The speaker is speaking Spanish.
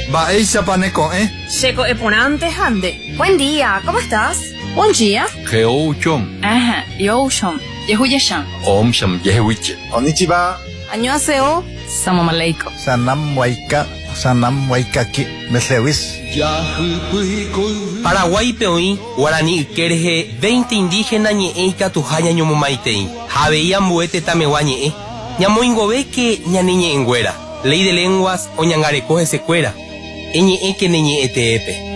Baeisha paneco, Checo eponante hande. Buen día, ¿cómo estás? Buen día. Geouchom. Ajá, yoshom. Yehuyasham. Omsham yehuiche. Konnichiwa. Annyeonghaseyo. Salam aleikum. Sanam waikaki. Meslewis. Paraguay peoí, Guarani Kerje, 20 indígenas ñeeika tujaña ñomomaitei. Javeía muete tameguañe. Ñamoingove que ñaniñe engüera. Ley de lenguas o ñangarecoge secuera. Eñe que neñe eteepe.